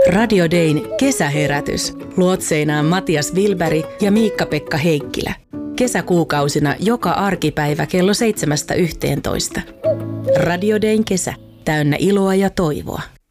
Radio Dayn kesäherätys. Luotseinaan Matias Wilberg ja Miikka-Pekka Heikkilä. Kesäkuukausina joka arkipäivä kello 7–11. Radio Dayn kesä. Täynnä iloa ja toivoa.